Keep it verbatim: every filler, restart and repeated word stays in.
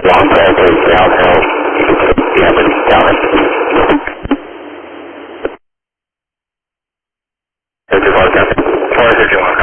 long track is downhill. Yeah, but down it. Did you want to? Four, did you want?